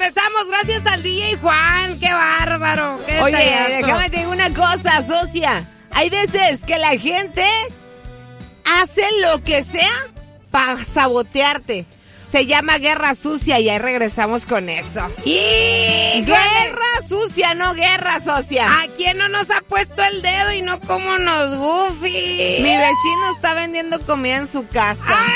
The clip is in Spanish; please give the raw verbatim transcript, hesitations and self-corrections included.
regresamos gracias al D J Juan. ¡Qué bárbaro! Qué Oye, detallazo. déjame te digo una cosa, socia. Hay veces que la gente hace lo que sea para sabotearte. Se llama guerra sucia y ahí regresamos con eso. ¡Y! Guerra sucia, no guerra, socia. ¿A quién no nos ha puesto el dedo y no como nos Goofy? Mi vecino está vendiendo comida en su casa. ¡Ay!